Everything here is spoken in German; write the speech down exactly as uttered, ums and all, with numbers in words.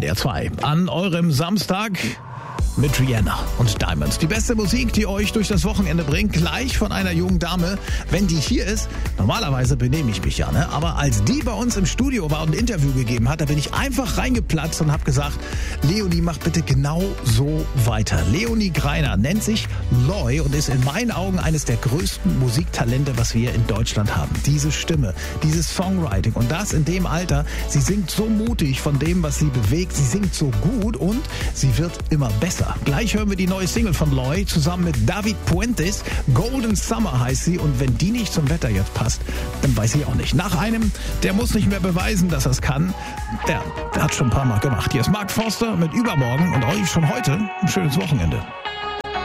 N D R zwei. An eurem Samstag mit Rihanna und Diamonds. Die beste Musik, die euch durch das Wochenende bringt, gleich von einer jungen Dame. Wenn die hier ist, normalerweise benehme ich mich ja, ne? Aber als die bei uns im Studio war und ein Interview gegeben hat, da bin ich einfach reingeplatzt und habe gesagt, Leonie, mach bitte genau so weiter. Leonie Greiner nennt sich Loi und ist in meinen Augen eines der größten Musiktalente, was wir in Deutschland haben. Diese Stimme, dieses Songwriting und das in dem Alter. Sie singt so mutig von dem, was sie bewegt. Sie singt so gut und sie wird immer besser. Gleich hören wir die neue Single von Loi zusammen mit David Puentes. Golden Summer heißt sie und wenn die nicht zum Wetter jetzt passt, dann weiß ich auch nicht. Nach einem, der muss nicht mehr beweisen, dass er es kann. Der, der hat schon ein paar Mal gemacht. Hier ist Mark Forster mit Übermorgen und euch schon heute ein schönes Wochenende.